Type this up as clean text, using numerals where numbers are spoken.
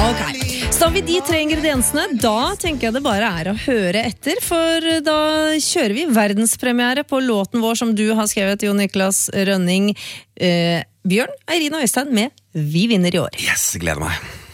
Ok, så har vi de 3 ingrediensene. Da tenker jeg det bare å høre etter, for da kjører vi verdenspremiere på låten vår som du har skrevet, Jon Niklas Rønning. Bjørn, Eirin og Øystein med Vi vinner i år. Yes, gleder meg.